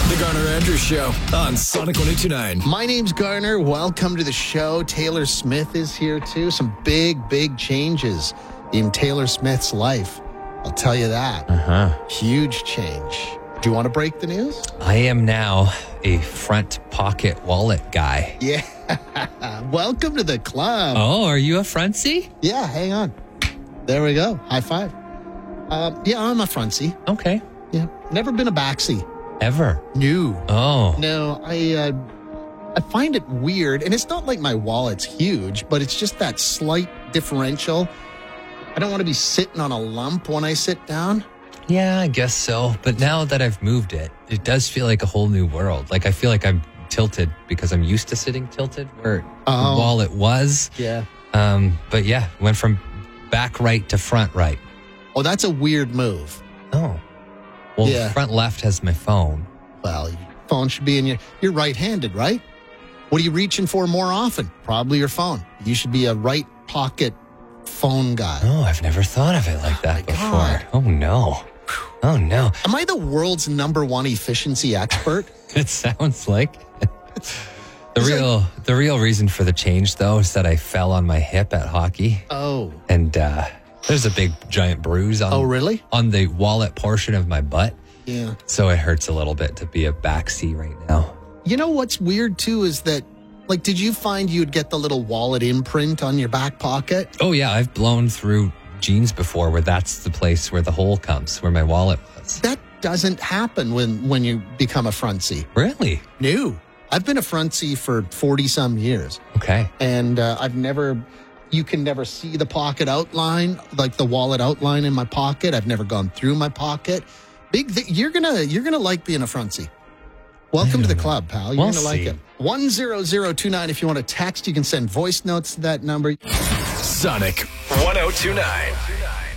The Garner Andrews Show on Sonic 102.9. My name's Garner. Welcome to the show. Taylor Smith is here too. Some big changes in Taylor Smith's life. I'll tell you that. Huge change. Do you want to break the news? I am now a front pocket wallet guy. Yeah. Welcome to the club. Oh, are you a frontsy? Yeah, hang on. There we go. High five. Yeah, I'm a frontsy. Okay. Yeah. Never been a backsy. Ever? No. Oh. No, I find it weird, and it's not like my wallet's huge, but it's just that slight differential. I don't want to be sitting on a lump when I sit down. Yeah, I guess so. But now that I've moved it, it does feel like a whole new world. Like I feel like I'm tilted because I'm used to sitting tilted where the wallet was. Yeah. But yeah, went from back right to front right. Oh, that's a weird move. Oh. Well, Yeah. front left has my phone. Well, your phone should be in you're right-handed, right? What are you reaching for more often? Probably your phone. You should be a right pocket phone guy. Oh, I've never thought of it like that before. God. Oh, no. Oh, no. Am I the world's #1 efficiency expert? It sounds like it. The real reason for the change, though, is that I fell on my hip at hockey. Oh. And there's a big, giant bruise on, really? on the wallet portion of my butt. Yeah. So it hurts a little bit to be a backseat right now. You know what's weird, too, is that, like, did you find you'd get the little wallet imprint on your back pocket? Oh, yeah. I've blown through jeans before where that's the place where the hole comes, where my wallet was. That doesn't happen when you become a frontsy. Really? No. I've been a frontsy for 40-some years. Okay. And you can never see the pocket outline, like the wallet outline in my pocket. I've never gone through my pocket. You're gonna like being a frontsy. Welcome to the club, pal. You're We'll gonna like see. it. 10029. If you want to text, you can send voice notes to that number. Sonic 102.9.